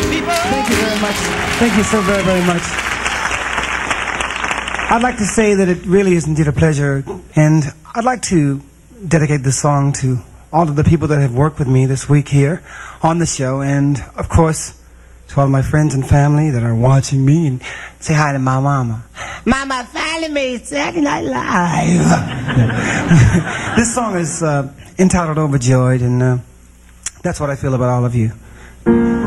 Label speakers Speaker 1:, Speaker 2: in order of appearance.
Speaker 1: Thank you very much. Thank you so very, very much. I'd like to say that it really is indeed a pleasure, and I'd like to dedicate this song to all of the people that have worked with me this week here on the show, and of course to all of my friends and family that are watching me, and say hi to my mama. Mama, follow me Saturday Night Live. This song is entitled Overjoyed, and that's what I feel about all of you.